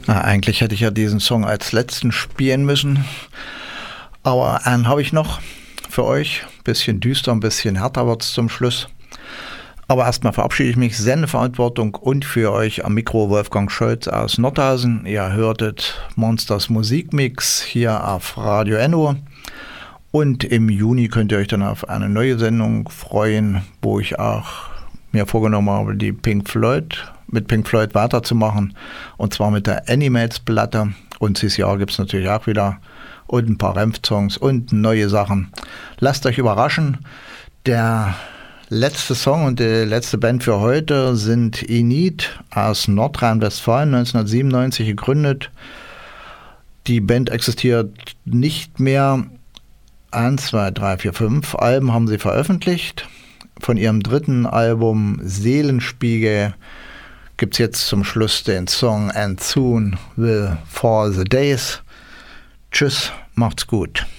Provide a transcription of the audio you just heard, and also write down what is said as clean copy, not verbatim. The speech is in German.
Eigentlich hätte ich ja diesen Song als letzten spielen müssen, aber einen habe ich noch für euch. Bisschen düster, ein bisschen härter wird es zum Schluss. Aber erstmal verabschiede ich mich, Sendeverantwortung und für euch am Mikro Wolfgang Scholz aus Nordhausen. Ihr hörtet Monsters Musikmix hier auf Radio Enno. Und im Juni könnt ihr euch dann auf eine neue Sendung freuen, wo ich auch mir vorgenommen habe, mit Pink Floyd weiterzumachen. Und zwar mit der Animates-Platte. Und dieses Jahr gibt es natürlich auch wieder und ein paar Renf-Songs und neue Sachen. Lasst euch überraschen. Der letzte Song und die letzte Band für heute sind Enid aus Nordrhein-Westfalen, 1997 gegründet. Die Band existiert nicht mehr. 1, 2, 3, 4, 5 Alben haben sie veröffentlicht. Von ihrem dritten Album Seelenspiegel gibt es jetzt zum Schluss den Song And Soon Will Fall the Days. Tschüss, macht's gut.